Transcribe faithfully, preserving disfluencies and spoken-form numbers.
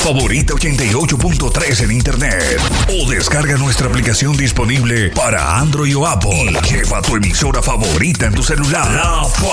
favorita ochenta y ocho punto tres en internet. O descarga nuestra aplicación disponible para Android o Apple. Y lleva tu emisora favorita en tu celular. La